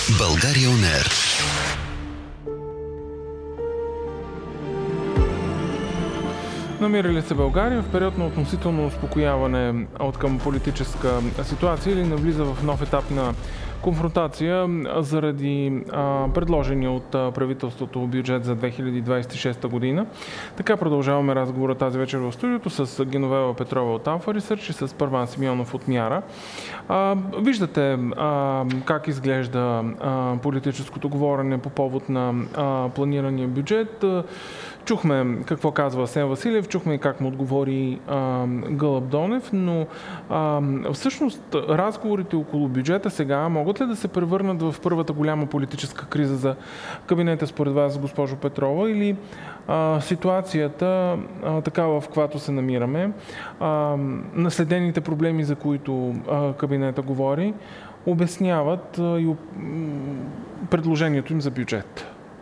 България On Air. Намира ли се България в период на относително успокояване от към политическа ситуация или навлиза в нов етап на конфронтация заради предложения от правителството бюджет за 2026 година? Така продължаваме разговора тази вечер в студиото с Геновева Петрова от Alpha Research и с Първан Симеонов от Мяра. Виждате как изглежда политическото говорене по повод на планирания бюджет. Чухме какво казва Асен Василев, чухме и как му отговори Гълъб Донев, но всъщност разговорите около бюджета сега могат ли да се превърнат в първата голяма политическа криза за кабинета според вас, госпожо Петрова, или ситуацията такава, в която се намираме, наследените проблеми, за които кабинета говори, обясняват и предложението им за бюджет?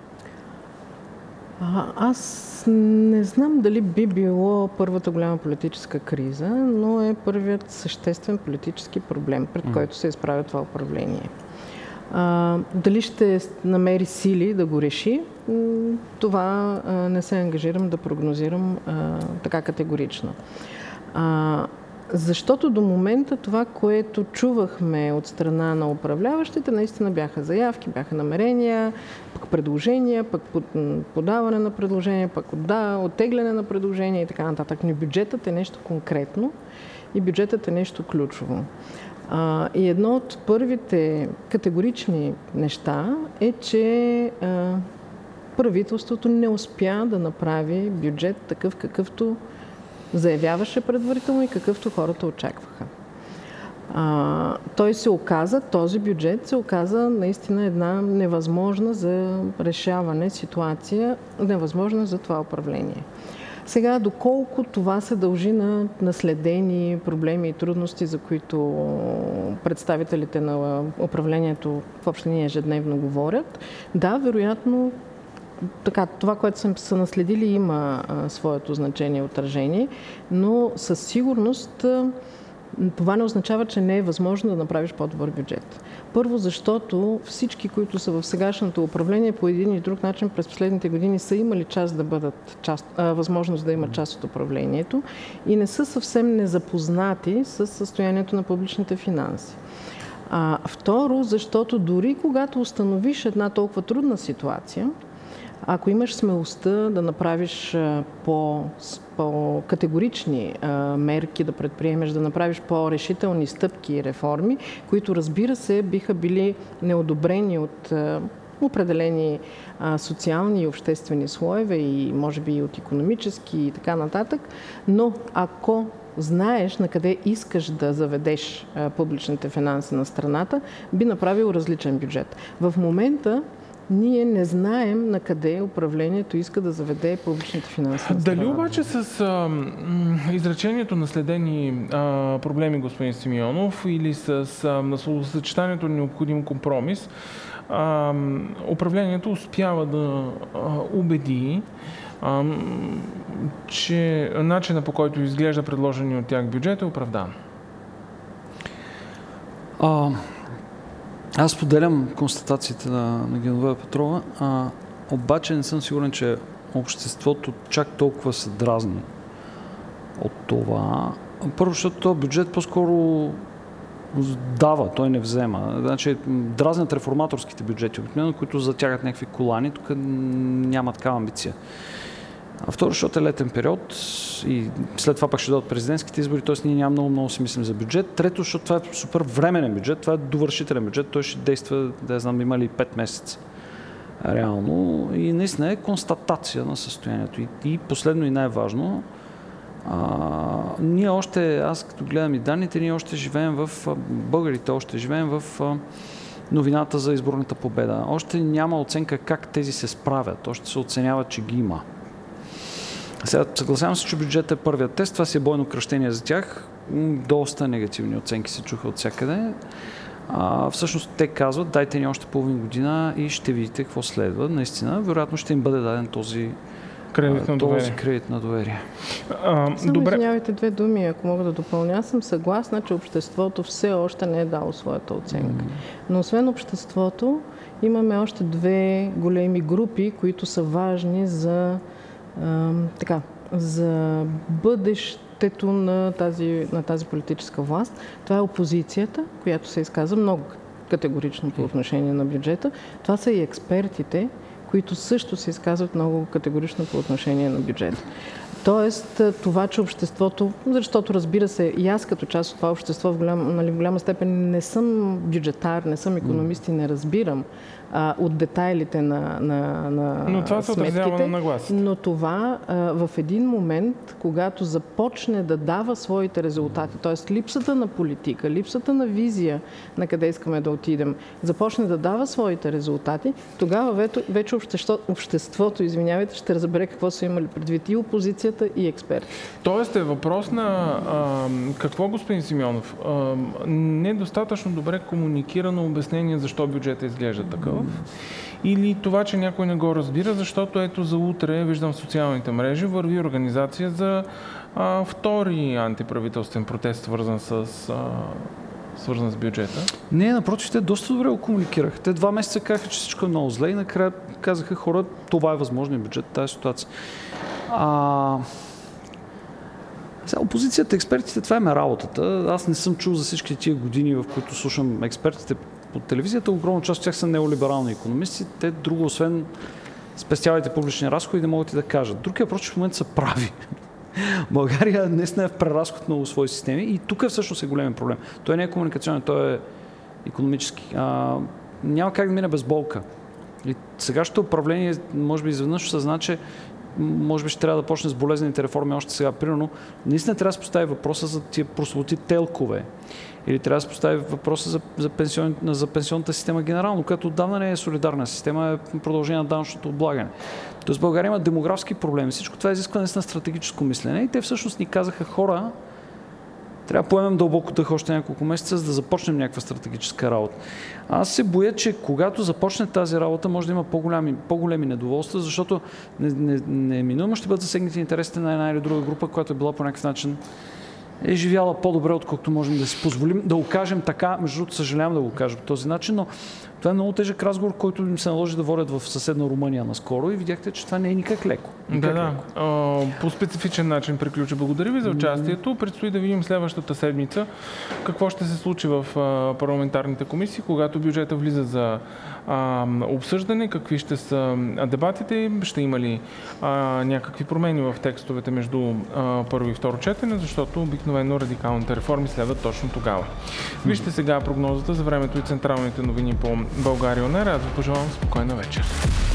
Аз не знам дали би било първата голяма политическа криза, но е първият съществен политически проблем, пред който се изправя това управление. Дали ще намери сили да го реши, това не се ангажирам да прогнозирам така категорично. Защото до момента това, което чувахме от страна на управляващите, наистина бяха заявки, бяха намерения, пък предложения, пък подаване на предложения, пък оттегляне на предложения и така нататък. Но бюджетът е нещо конкретно и бюджетът е нещо ключово. И едно от първите категорични неща е, че правителството не успя да направи бюджет такъв, какъвто заявяваше предварително и какъвто хората очакваха. Този бюджет се оказа наистина една невъзможна за решаване ситуация, невъзможна за това управление. Сега, доколко това се дължи на наследени проблеми и трудности, за които представителите на управлението в общи линии ежедневно говорят, да, вероятно, това, което са наследили, има своето значение и отражение, но със сигурност това не означава, че не е възможно да направиш по-добър бюджет. Първо, защото всички, които са в сегашното управление, по един или друг начин през последните години са имали възможност да имат част от управлението и не са съвсем незапознати с състоянието на публичните финанси. Второ, защото дори когато установиш една толкова трудна ситуация, ако имаш смелостта да направиш по-категорични мерки, да предприемеш, да направиш по-решителни стъпки и реформи, които, разбира се, биха били неодобрени от определени социални и обществени слоеве и може би и от икономически и така нататък, но ако знаеш на къде искаш да заведеш публичните финанси на страната, би направил различен бюджет. В момента ние не знаем на къде управлението иска да заведе публичните финанси. Дали обаче с изречението наследени проблеми, господин Симеонов, или с съчетанието необходим компромис, управлението успява да убеди, че начинът, по който изглежда предложения от тях бюджет, е оправдан? Аз поделям констатациите на Геновева Петрова, обаче не съм сигурен, че обществото чак толкова се дразни от това. Първо, защото този бюджет по-скоро дава, той не взема. Значи, дразнят реформаторските бюджети, обикновено, които затягат някакви колани, тук няма такава амбиция. Второ, защото е летен период и след това пак ще дадат президентските избори, т.е. ние няма много си мислим за бюджет. Трето, защото това е супер временен бюджет, това е довършителен бюджет, той ще действа, да знам, има ли 5 месеца. Реално. И наистина е констатация на състоянието. И последно и най-важно, ние още, аз като гледам и данните, ние още живеем българите още живеем в новината за изборната победа. Още няма оценка как тези се справят, още се оценява, че ги има. Сега съгласявам се, че бюджетът е първият тест, това си е бойно кръщение за тях. Доста негативни оценки се чуха от всякъде. Всъщност те казват, дайте ни още половин година и ще видите какво следва. Наистина, вероятно ще им бъде даден този този кредит на доверие. Само извинявайте 2 думи, ако мога да допълня. Аз съм съгласна, че обществото все още не е дало своята оценка. Но освен обществото, имаме още 2 големи групи, които са важни за бъдещето на тази политическа власт. Това е опозицията, която се изказа много категорично по отношение на бюджета. Това са и експертите, които също се изказват много категорично по отношение на бюджета. Тоест, това, че обществото, защото разбира се, и аз като част от това общество в голяма степен не съм бюджетар, не съм икономист и не разбирам от детайлите на но това се отразява на нагласите. Но това в един момент, когато започне да дава своите резултати, т.е. липсата на политика, липсата на визия на къде искаме да отидем, започне да дава своите резултати, тогава вече обществото, ще разбере какво са имали предвид и опозицията, и експерти. Тоест е въпрос на какво, господин Симеонов? Недостатъчно добре комуникирано обяснение защо бюджета изглежда такъв. Или това, че някой не го разбира, защото ето за утре, виждам в социалните мрежи, върви организация за втори антиправителствен протест, свързан с бюджета. Не, напротив, те доста добре го комуникираха. Те 2 месеца казаха, че всичко е много зле и накрая казаха хора, това е възможният бюджет, тази ситуация. Сега, опозицията, експертите, това е работата. Аз не съм чул за всички тия години, в които слушам експертите по телевизията. Огромна част от тях са неолиберални икономисти. Те друго, освен спестявайте публични разходи, да могат и да кажат. Другия въпрос, че в момента са прави. България наистина е в преразход на свои системи и тук всъщност е голям проблем. Той не е комуникационен, той е икономически. Няма как да мине без болка. И сегашното управление, може би изведнъж съзна, че може би ще трябва да почне с болезнените реформи още сега. Примерно, наистина трябва да се постави въпроса за тия прословути телкове. Или трябва да се постави въпроса за пенсионната система генерално, която отдавна не е солидарна система, е продължение на данъчното облагане. Тоест България има демографски проблеми. Всичко това изисква наистина стратегическо мислене и те всъщност ни казаха хора, трябва да поемем дълбоко дъх още няколко месеца, за да започнем някаква стратегическа работа. Аз се боя, че когато започне тази работа, може да има по-големи недоволства, защото неминуемо ще бъдат засегнати интересите на една или друга група, която е била по някакъв начин е живяла по-добре, отколкото можем да си позволим да го кажем така. Между другото, съжалявам да го кажа по този начин, но това е много тежък разговор, който им се наложи да водят в съседна Румъния наскоро и видяхте, че това не е никак леко. По специфичен начин приключи. Благодаря ви за участието. Предстои да видим следващата седмица какво ще се случи в парламентарните комисии, когато бюджета влиза за обсъждане, какви ще са дебатите, ще има ли някакви промени в текстовете между първо и второ четене, защото обикновено радикалните реформи следват точно тогава. Вижте сега прогнозата за времето и централните новини по България ОНЕР. Аз ви пожелавам спокойна вечер.